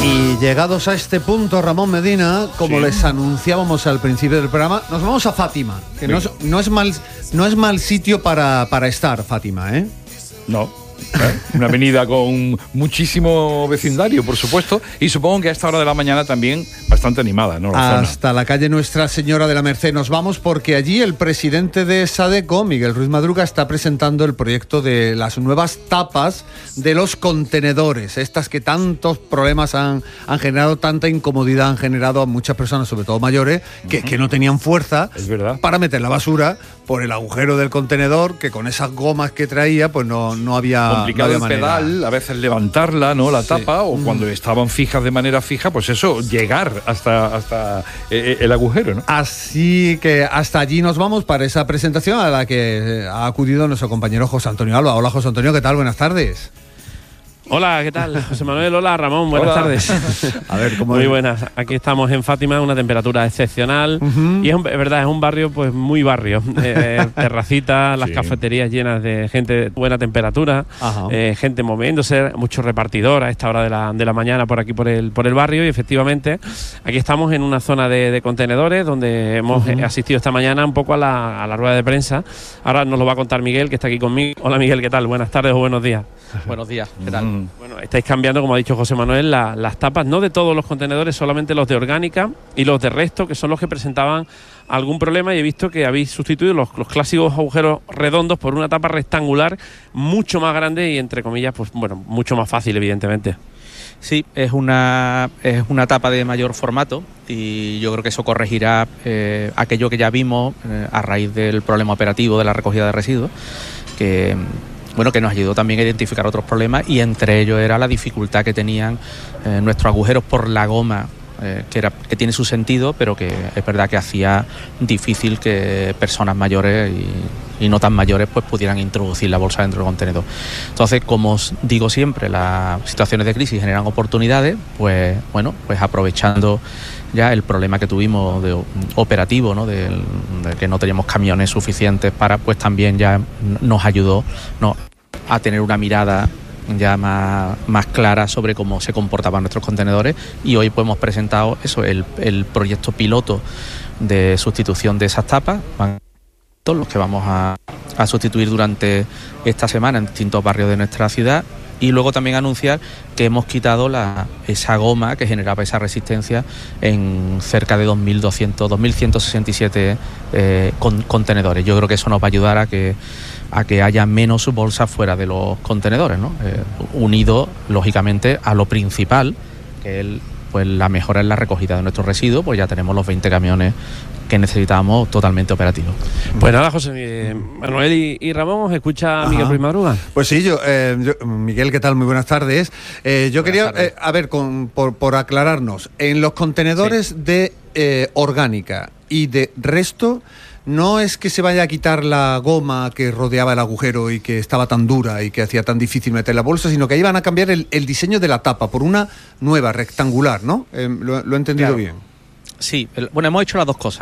Y llegados a este punto, Ramón Medina, como les anunciábamos al principio del programa, nos vamos a Fátima, que no es mal sitio para estar, Fátima, ¿eh? No. Una avenida con muchísimo vecindario, por supuesto, y supongo que a esta hora de la mañana también bastante animada, ¿no? Hasta la calle Nuestra Señora de la Merced nos vamos, porque allí el presidente de SADECO, Miguel Ruiz Madruga, está presentando el proyecto de las nuevas tapas de los contenedores, estas que tantos problemas han generado, tanta incomodidad han generado a muchas personas, sobre todo mayores, que no tenían fuerza para meter la basura por el agujero del contenedor, que con esas gomas que traía pues no había complicado el pedal, a veces levantarla, ¿no? La tapa, o cuando estaban fijas de manera fija, pues eso, llegar hasta el agujero, ¿no? Así que hasta allí nos vamos para esa presentación a la que ha acudido nuestro compañero José Antonio Alba. Hola, José Antonio, ¿qué tal? Buenas tardes. Hola, ¿qué tal? José Manuel, hola, Ramón, buenas tardes. A ver, ¿cómo muy buenas. Aquí estamos en Fátima, una temperatura excepcional. Y es verdad, es un barrio, pues muy barrio. Terracitas, las cafeterías llenas de gente de buena temperatura, gente moviéndose, mucho repartidor a esta hora de la mañana por aquí, por el barrio. Y efectivamente, aquí estamos en una zona de contenedores donde hemos asistido esta mañana un poco a la rueda de prensa. Ahora nos lo va a contar Miguel, que está aquí conmigo. Hola, Miguel, ¿qué tal? Buenas tardes o buenos días. Buenos días, ¿qué tal? Bueno, estáis cambiando, como ha dicho José Manuel, las tapas, no de todos los contenedores, solamente los de orgánica y los de resto, que son los que presentaban algún problema, y he visto que habéis sustituido los clásicos agujeros redondos por una tapa rectangular mucho más grande y, entre comillas, pues bueno, mucho más fácil, evidentemente. Sí, es una tapa de mayor formato, y yo creo que eso corregirá aquello que ya vimos a raíz del problema operativo de la recogida de residuos, que nos ayudó también a identificar otros problemas, y entre ellos era la dificultad que tenían nuestros agujeros por la goma, que tiene su sentido, pero que es verdad que hacía difícil que personas mayores y no tan mayores pues pudieran introducir la bolsa dentro del contenedor. Entonces, como os digo siempre, las situaciones de crisis generan oportunidades, pues aprovechando ya el problema que tuvimos de operativo, ¿no? de que no teníamos camiones suficientes pues también ya nos ayudó, ¿no?, a tener una mirada ya más clara sobre cómo se comportaban nuestros contenedores. Y hoy pues hemos presentado eso, el proyecto piloto de sustitución de esas tapas, los que vamos a sustituir durante esta semana en distintos barrios de nuestra ciudad. Y luego también anunciar que hemos quitado esa goma que generaba esa resistencia en cerca de 2.167 contenedores. Yo creo que eso nos va a ayudar a que haya menos bolsas fuera de los contenedores, ¿no? Unido, lógicamente, a lo principal, que es la mejora en la recogida de nuestros residuos, pues ya tenemos los 20 camiones que necesitábamos totalmente operativos. Pues nada, José Manuel y Ramón, ¿os escucha Miguel Ruiz Madruga? Pues sí, Miguel, ¿qué tal? Muy buenas tardes. Yo quería, a ver, por aclararnos, en los contenedores de orgánica y de resto, no es que se vaya a quitar la goma que rodeaba el agujero y que estaba tan dura y que hacía tan difícil meter la bolsa, sino que ahí van a cambiar el diseño de la tapa por una nueva, rectangular, ¿no? ¿Lo he entendido bien? Sí, hemos hecho las dos cosas.